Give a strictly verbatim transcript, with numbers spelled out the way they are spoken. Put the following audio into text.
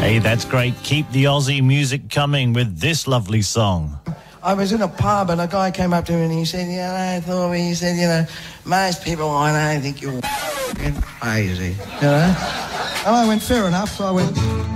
Hey, that's great. Keep the Aussie music coming with this lovely song. I was in a pub and a guy came up to me and he said, you know, Thorpe, he said, you know, most people I know think you're f***ing crazy, you know? And I went, fair enough, so I went...